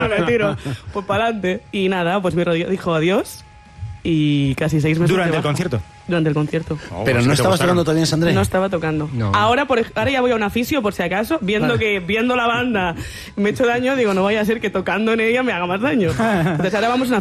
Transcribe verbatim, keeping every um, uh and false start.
me tiro, pues para adelante. Y nada, pues mi rodilla dijo adiós y casi seis meses ¿Durante de el baja. concierto? Durante el concierto. Oh, Pero pues no que te estabas gustaron. tocando todavía en Sandré. No estaba tocando. No. Ahora, por, ej- ahora ya voy a una fisio, por si acaso, viendo que viendo la banda me he hecho daño, digo, no vaya a ser que tocando en ella me haga más daño. Entonces ahora vamos a una